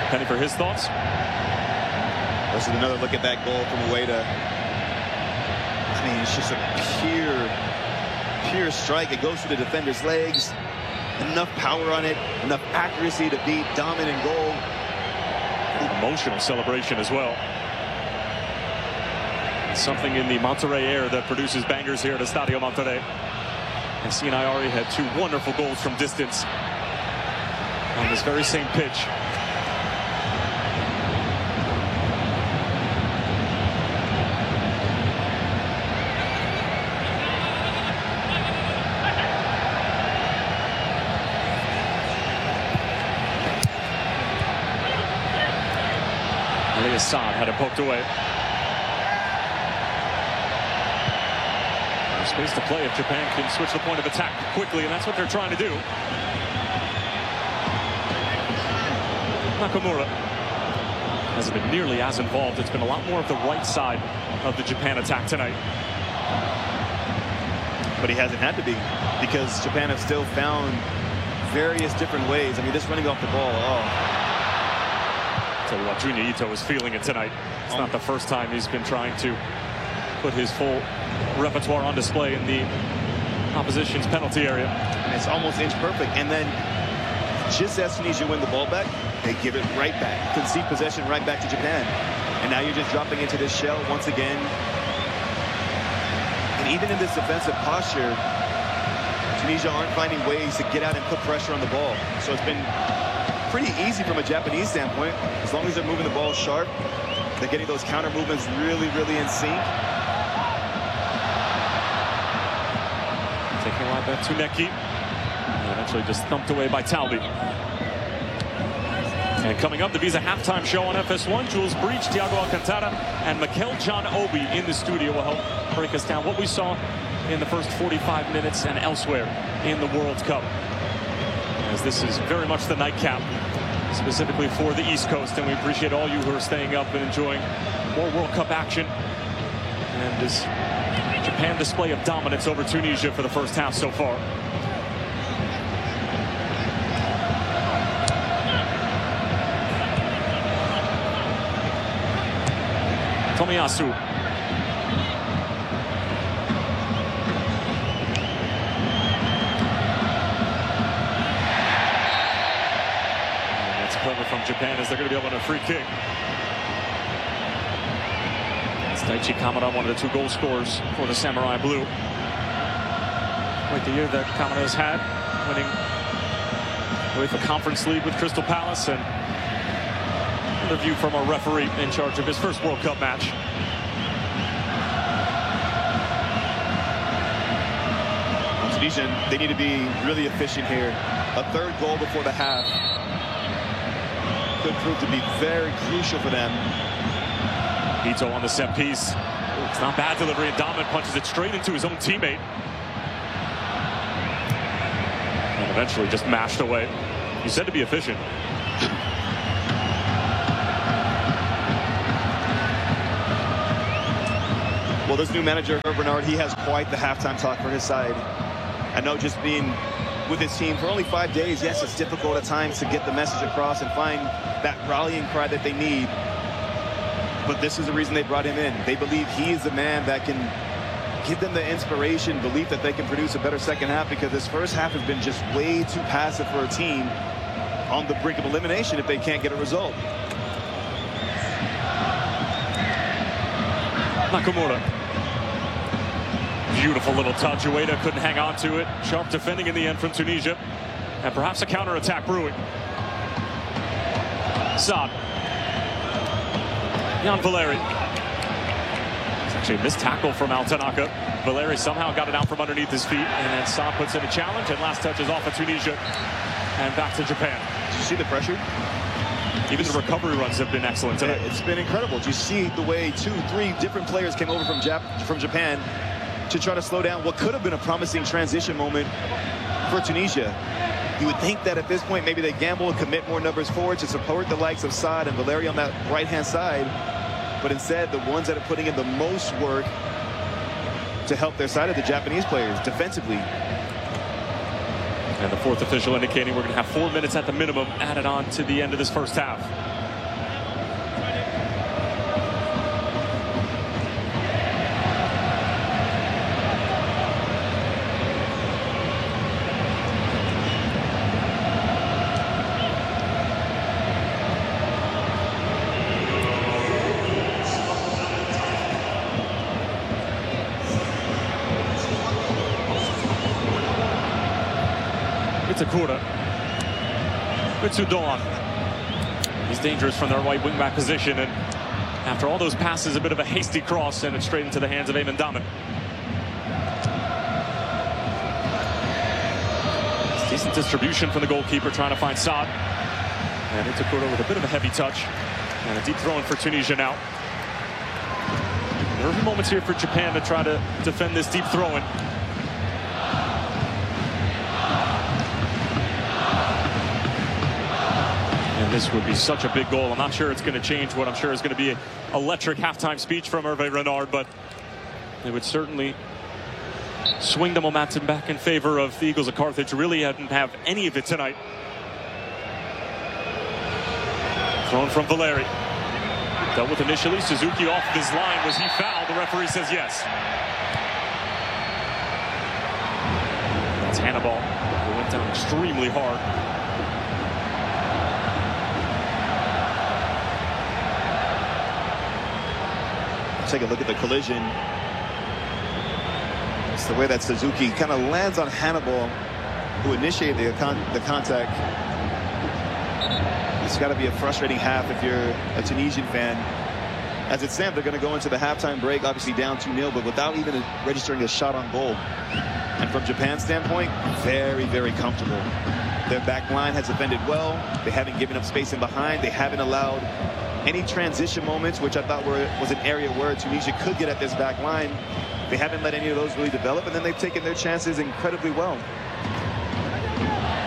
Penny for his thoughts. This is another look at that goal from Ueda. I mean, it's just a pure strike. It goes through the defender's legs. Enough power on it, enough accuracy to beat dominant goal. Emotional celebration as well. Something in the Monterrey air that produces bangers here at Estadio Monterrey. And Sinayari had two wonderful goals from distance on this very same pitch. Assad had it poked away. There's space to play if Japan can switch the point of attack quickly, and that's what they're trying to do. Nakamura hasn't been nearly as involved. It's been a lot more of the right side of the Japan attack tonight. But he hasn't had to be, because Japan have still found various different ways. I mean, this running off the ball, Tell you what, Junya Ito is feeling it tonight. It's not the first time he's been trying to put his full repertoire on display in the opposition's penalty area. And it's almost inch perfect. And then just as Tunisia win the ball back, they give it right back. Concede possession right back to Japan. And now you're just dropping into this shell once again. And even in this defensive posture, Tunisia aren't finding ways to get out and put pressure on the ball. So it's been pretty easy from a Japanese standpoint. As long as they're moving the ball sharp, they're getting those counter movements really in sync. Taking a lot back to Neki. And eventually just thumped away by Talbi. And coming up, the Visa halftime show on FS1. Jules Breach, Thiago Alcantara, and Mikel John Obi in the studio will help break us down what we saw in the first 45 minutes and elsewhere in the World Cup. As this is very much the nightcap, specifically for the East Coast, and we appreciate all you who are staying up and enjoying more World Cup action. And this Japan display of dominance over Tunisia for the first half so far. Tomiyasu. From Japan, as they're going to be able to free kick. It's Daichi Kamada, one of the two goal scorers for the Samurai Blue. Quite the year that Kamada has had, winning with the Conference League with Crystal Palace, and another view from our referee in charge of his first World Cup match. Tunisia, they need to be really efficient here. A third goal before the half could prove to be very crucial for them. Ito on the set piece. It's not bad delivery, and Dahmen punches it straight into his own teammate. And eventually just mashed away. He said to be efficient. Well, this new manager, Bernard, he has quite the halftime talk for his side. I know, just being with his team for only 5 days, yes, it's difficult at times to get the message across and find that rallying cry that they need. But this is the reason they brought him in. They believe he is the man that can give them the inspiration, belief that they can produce a better second half, because this first half has been just way too passive for a team on the brink of elimination if they can't get a result. Nakamura. Beautiful little touch. Ueda couldn't hang on to it. Sharp defending in the end from Tunisia. And perhaps a counter-attack brewing. Saad. Jan Valeri. It's actually a missed tackle from Altanaka. Valeri somehow got it out from underneath his feet. And then Saad puts in a challenge. And last touch is off of Tunisia. And back to Japan. Did you see the pressure? Even the recovery runs have been excellent tonight. It's been incredible. Did you see the way 2-3 different players came over from Japan to try to slow down what could have been a promising transition moment for Tunisia? You would think that at this point maybe they gamble and commit more numbers forward to support the likes of Saad and Valeri on that right-hand side. But instead, the ones that are putting in the most work to help their side are the Japanese players defensively. And the fourth official indicating we're going to have 4 minutes at the minimum added on to the end of this first half. Itakura. Ritsu Doan. He's dangerous from their right wing-back position, and after all those passes, a bit of a hasty cross, and it's straight into the hands of Eamon Daman. Decent distribution from the goalkeeper, trying to find Saad. And Itakura with a bit of a heavy touch. And a deep throw in for Tunisia now. There are moments here for Japan to try to defend this deep throw-in. This would be such a big goal. I'm not sure it's going to change what I'm sure is going to be an electric halftime speech from Hervé Renard, but it would certainly swing the momentum back in favor of the Eagles of Carthage. Really didn't have any of it tonight. Thrown from Valeri. Dealt with initially. Suzuki off his line. Was he fouled? The referee says yes. That's Hannibal, who went down extremely hard. Take a look at the collision. It's the way that Suzuki kind of lands on Hannibal, who initiated the contact. It's got to be a frustrating half if you're a Tunisian fan. As it stands, they're going to go into the halftime break, obviously down 2-0, but without even registering a shot on goal. And from Japan's standpoint, very, very comfortable. Their back line has defended well. They haven't given up space in behind. They haven't allowed any transition moments, which I thought was an area where Tunisia could get at this back line. They haven't let any of those really develop, and then they've taken their chances incredibly well.